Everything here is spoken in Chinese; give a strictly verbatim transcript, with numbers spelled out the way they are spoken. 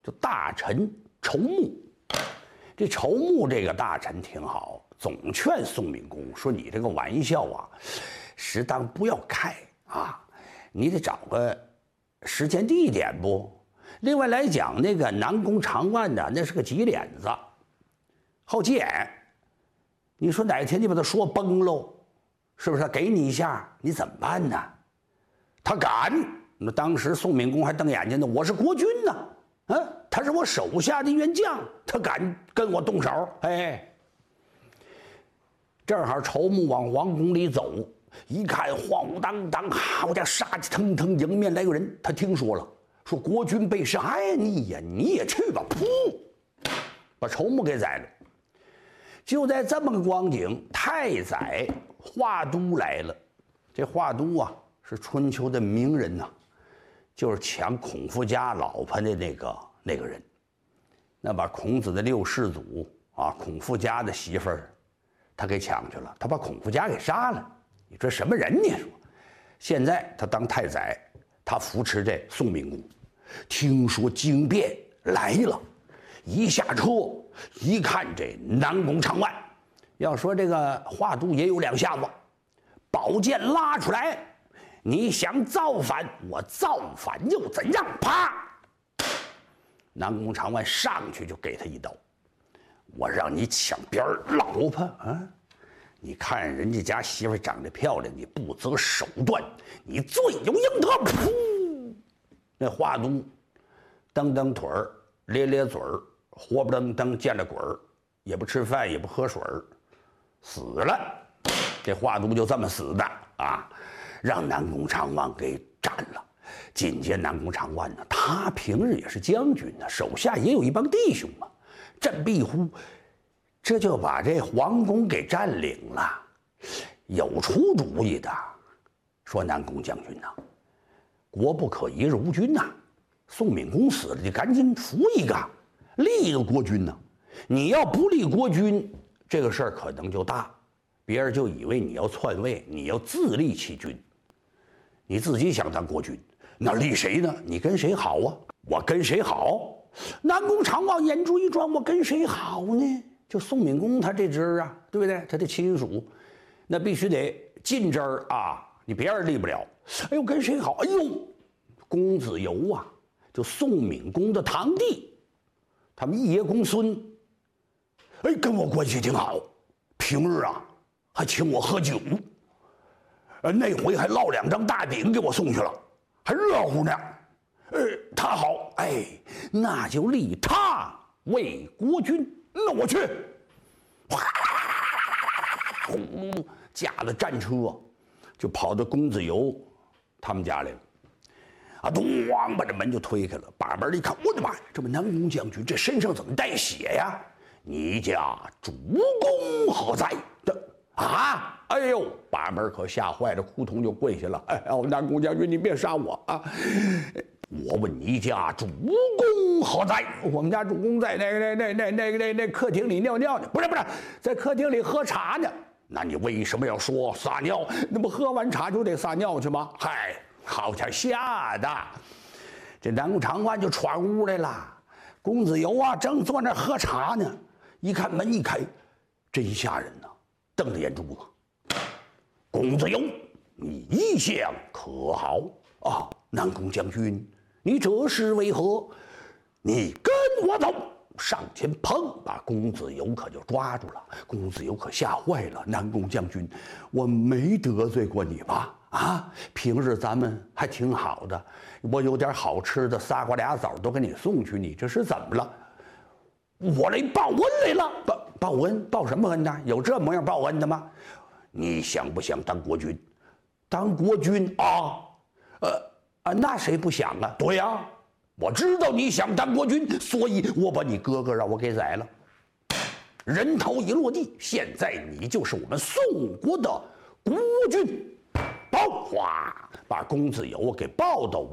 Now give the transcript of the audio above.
就大臣筹募。这筹募这个大臣挺好，总劝宋敏公说：“你这个玩笑啊，适当不要开啊，你得找个时间地点不。另外来讲，那个南宫长万呢，那是个急脸子，好急眼。你说哪天你把他说崩喽，是不是？他给你一下，你怎么办呢？他敢？那当时宋敏公还瞪眼睛呢，我是国君呢。”啊，他是我手下的员将，他敢跟我动手？哎，正好筹募往皇宫里走，一看晃晃荡荡，好家伙，杀气腾腾，迎面来个人。他听说了，说国君被杀，哎，你呀，你也去吧！噗，把筹募给宰了。就在这么个光景，太宰华都来了。这华都啊，是春秋的名人呐、啊。就是抢孔夫家老婆的那个那个人，那把孔子的六世祖啊，孔夫家的媳妇儿，他给抢去了，他把孔夫家给杀了。你这什么人？你说，现在他当太宰，他扶持这宋敏公。听说惊变来了，一下车一看这南宫长万，要说这个华都也有两下子，宝剑拉出来。你想造反，我造反又怎样？啪！南宫长万上去就给他一刀。我让你抢别人老婆啊！你看人家家媳妇长得漂亮，你不择手段，你罪有应得。噗！那华都蹬蹬腿儿，咧咧嘴儿，活不登登见了鬼儿，也不吃饭，也不喝水儿，死了。这华都就这么死的啊！让南宫长万给斩了。紧接南宫长万呢，他平日也是将军呢，手下也有一帮弟兄嘛。振臂乎，这就把这皇宫给占领了。有出主意的，说南宫将军呐、啊，国不可一日无君呐、啊。宋敏公死了，你赶紧扶一个，立一个国君呐、啊。你要不立国君，这个事儿可能就大，别人就以为你要篡位，你要自立其君。你自己想当国君，那立谁呢？你跟谁好啊？我跟谁好？南宫长万眼珠一转，我跟谁好呢？就宋敏公他这支啊，对不对？他的亲属，那必须得近支儿啊，你别人立不了。哎呦，跟谁好？哎呦，公子游啊，就宋敏公的堂弟，他们一爷公孙，哎，跟我关系挺好，平日啊还请我喝酒。呃，那回还烙两张大饼给我送去了，还热乎呢。呃，他好，哎，那就立他为国君。那我去，轰，驾着战车就跑到公子游他们家来了。啊，咣，把这门就推开了，把门一看，我的妈呀，这不南宫将军这身上怎么带血呀？你家主公何在？这啊！哎呦，把门可吓坏了，扑通就跪下了。哎呦，南宫将军，你别杀我啊！我问你家主公何在？我们家主公在那个那那那那个那那客厅里尿尿呢。不是不是，在客厅里喝茶呢。那你为什么要说撒尿？那不喝完茶就得撒尿去吗？嗨，好家伙，吓的！这南宫长万就闯屋来了。公子游啊，正坐那喝茶呢，一看门一开，真吓人呐、啊，瞪着眼珠子。公子游，你意向可好啊？南宫将军，你这是为何？你跟我走！上前砰，把公子游可就抓住了。公子游可吓坏了。南宫将军，我没得罪过你吧？啊，平日咱们还挺好的，我有点好吃的，仨瓜俩枣都给你送去，你这是怎么了？我来报恩来了。报报恩？报什么恩呢？有这模样报恩的吗？你想不想当国君？当国君啊？呃啊，那谁不想啊？对呀、啊，我知道你想当国君，所以我把你哥哥让我给宰了。人头一落地，现在你就是我们宋国的国君。报，哗，把公子游给抱到